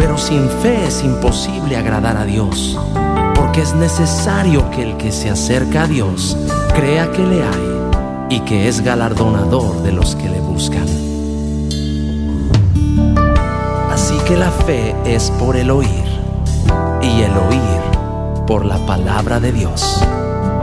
Pero sin fe es imposible agradar a Dios, porque es necesario que el que se acerca a Dios crea que le hay y que es galardonador de los que le buscan. Así que la fe es por el oír, y el oír por la palabra de Dios.